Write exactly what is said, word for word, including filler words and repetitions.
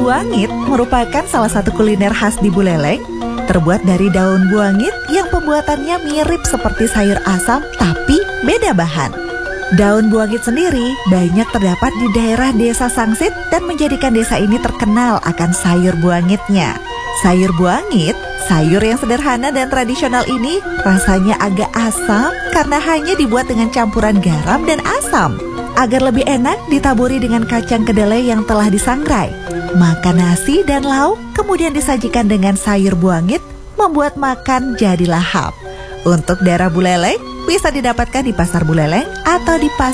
buangit merupakan salah satu kuliner khas di Buleleng. Terbuat dari daun buangit yang pembuatannya mirip seperti sayur asam tapi beda bahan. Daun buangit sendiri banyak terdapat di daerah desa Sangsit dan menjadikan desa ini terkenal akan sayur buangitnya. Sayur buangit, sayur yang sederhana dan tradisional ini rasanya agak asam karena hanya dibuat dengan campuran garam dan asam. Agar lebih enak ditaburi dengan kacang kedelai yang telah disangrai. Makan nasi dan lauk kemudian disajikan dengan sayur buangit membuat makan jadi lahap. Untuk daerah Buleleng bisa didapatkan di Pasar Buleleng atau di Pasar